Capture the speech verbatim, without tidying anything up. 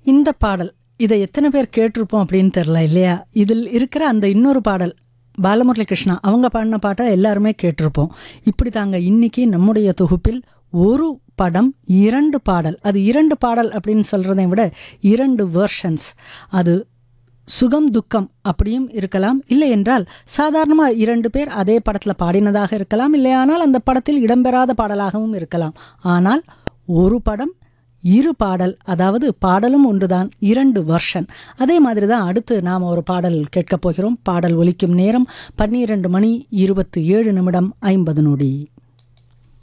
இந்த பாடல் இதை எத்தனை பேர் கேட்டிருப்போம் அப்படின்னு தெரில இல்லையா? இதில் இருக்கிற அந்த இன்னொரு பாடல் பாலமுரளி கிருஷ்ணா அவங்க பாடின பாட்டை எல்லாருமே கேட்டிருப்போம். இப்படி தாங்க இன்னைக்கு நம்முடைய தொகுப்பில் ஒரு படம் இரண்டு பாடல், அது இரண்டு பாடல் அப்படின்னு சொல்கிறதை விட இரண்டு வெர்ஷன்ஸ். அது சுகம் துக்கம் அப்படியும் இருக்கலாம், இல்லை என்றால் சாதாரணமாக இரண்டு பேர் அதே படத்தில் பாடினதாக இருக்கலாம், இல்லையானால் அந்த படத்தில் இடம்பெறாத பாடலாகவும் இருக்கலாம். ஆனால் ஒரு படம் இரு பாடல், அதாவது பாடலும் ஒன்றுதான், இரண்டு வெர்ஷன். அதே மாதிரி தான் அடுத்து நாம் ஒரு பாடல் கேட்கப் போகிறோம். பாடல் ஒலிக்கும் நேரம் பன்னிரண்டு மணி இருபத்தி ஏழு நிமிடம் ஐம்பது நொடி.